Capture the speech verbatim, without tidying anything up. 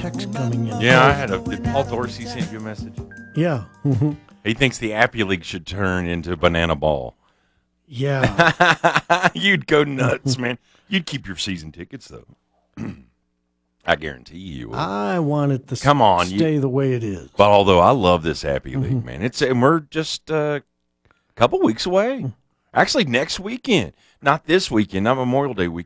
text coming in. Yeah, I had a. Did Paul Dorsey send you a message? Yeah. He thinks the Appy League should turn into Banana Ball. Yeah. You'd go nuts, man. You'd keep your season tickets, though. I guarantee you would. I want it to Come on, stay you, the way it is. But although I love this Appy League, man, it's and we're just uh, a couple weeks away. Actually, next weekend. Not this weekend, not Memorial Day weekend.